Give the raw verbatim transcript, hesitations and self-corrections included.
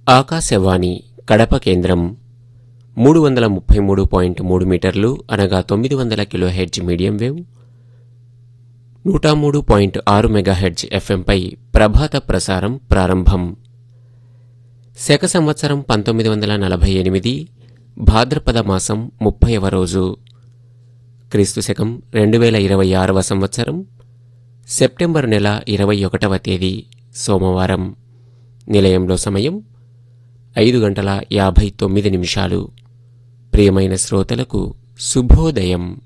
ఆకాశవాణి కడప కేంద్రం మూడు వందల ముప్పై మూడు పాయింట్ మూడు మీటర్లు అనగా తొమ్మిది వందల కిలోహెర్ట్జ్ మీడియం వేవ్, నూట మూడు పాయింట్ ఆరు మెగాహెర్ట్జ్ ఎఫ్ఎంపై ప్రభాత ప్రసారం ప్రారంభం. శక సంవత్సరం పంతొమ్మిది వందల నలభై ఎనిమిది భాద్రపద మాసం ముప్పైవ రోజు, క్రీస్తు శకం రెండు వేల ఇరవై ఆరవ సంవత్సరం సెప్టెంబర్ నెల ఇరవై ఒకటవ తేదీ సోమవారం. నిలయంలో సమయం ఐదు గంటల యాభై తొమ్మిది నిమిషాలు. ప్రియమైన శ్రోతలకు శుభోదయం.